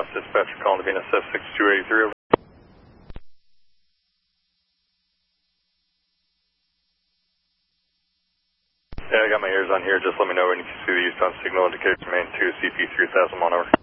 Dispatcher calling to Venus F6283 over. Yeah, I got my ears on here. Just let me know when you can see the eastbound signal indicator remain 2 CP 3000 on over.